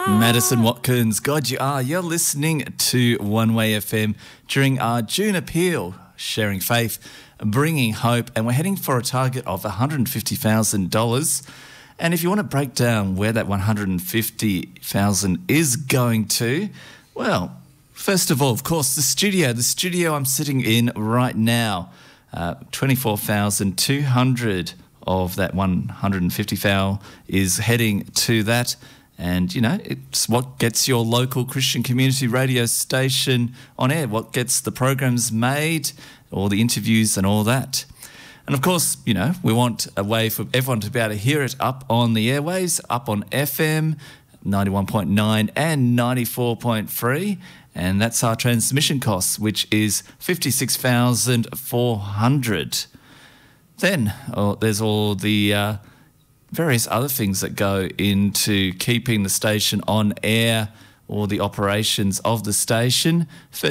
Madison Watkins, God you are. You're listening to One Way FM during our June appeal, sharing faith, bringing hope, and we're heading for a target of $150,000. And if you want to break down where that $150,000 is going to, well, first of all, of course, the studio I'm sitting in right now, $24,200 of that $150,000 is heading to that. And, you know, it's what gets your local Christian community radio station on air, what gets the programs made, all the interviews and all that. And, of course, you know, we want a way for everyone to be able to hear it up on the airways, up on FM, 91.9 and 94.3. And that's our transmission costs, which is $56,400. Then there's all the various other things that go into keeping the station on air or the operations of the station,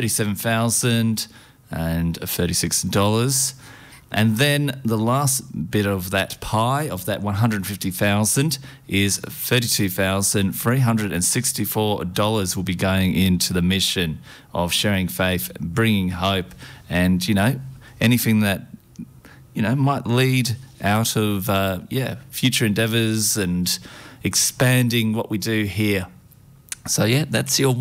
$37,036. And then the last bit of that pie, of that $150,000, is $32,364 will be going into the mission of sharing faith, bringing hope, and, you know, anything that, you know, might lead out of, future endeavours and expanding what we do here. So, yeah, that's your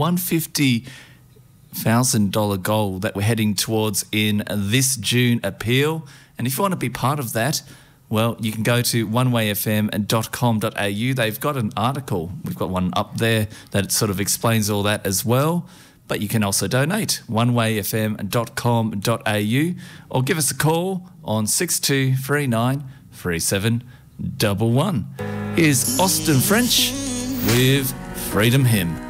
$150,000 goal that we're heading towards in this June appeal. And if you want to be part of that, well, you can go to onewayfm.com.au. They've got an article. We've got one up there that sort of explains all that as well. But you can also donate, onewayfm.com.au, or give us a call on 6239 3711. Here's Austin French with Freedom Hymn.